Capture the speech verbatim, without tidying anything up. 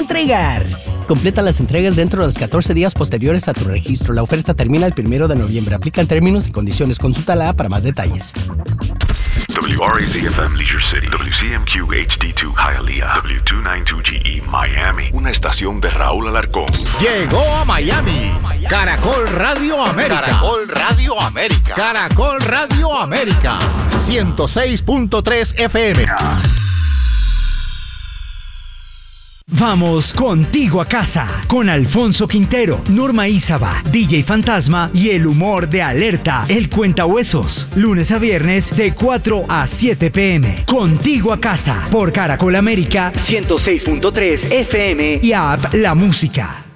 entregar. Completa las entregas dentro de los catorce días posteriores a tu registro. La oferta termina el primero de noviembre. Aplican términos y condiciones. Consulta la para más detalles. W R A Z F M Leisure City, W C M Q H D dos Hialeah, W doscientos noventa y dos G E Miami. Una estación de Raúl Alarcón. Llegó a Miami. Caracol Radio América. Caracol Radio América. Caracol Radio América. ciento seis punto tres F M. Vamos contigo a casa con Alfonso Quintero, Norma Ízaba, D J Fantasma y el humor de Alerta, el Cuentahuesos. Lunes a viernes de cuatro a siete pm. Contigo a casa por Caracol América ciento seis punto tres F M y app La Música.